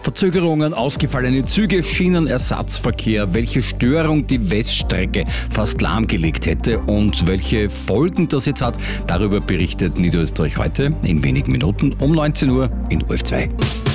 Verzögerungen, ausgefallene Züge, Schienenersatzverkehr, welche Störung die Weststrecke fast lahmgelegt hätte und welche Folgen das jetzt hat, darüber berichtet Niederösterreich heute in wenigen Minuten um 19 Uhr in ORF 2.